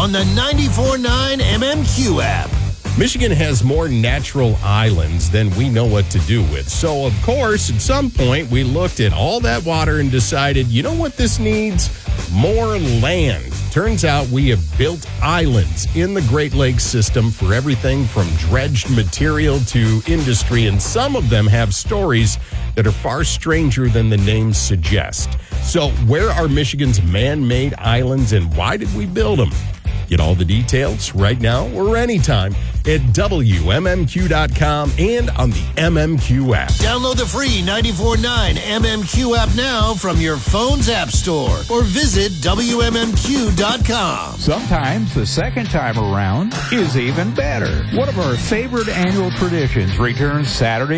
on the 94.9 MMQ app. Michigan has more natural islands than we know what to do with. So, of course, at some point, we looked at all that water and decided, you know what this needs? More land. Turns out we have built islands in the Great Lakes system for everything from dredged material to industry, and some of them have stories that are far stranger than the names suggest. So, where are Michigan's man-made islands and why did we build them? Get all the details right now or anytime at WMMQ.com and on the MMQ app. Download the free 94.9 MMQ app now from your phone's app store or visit WMMQ.com. Sometimes the second time around is even better. One of our favorite annual traditions returns Saturday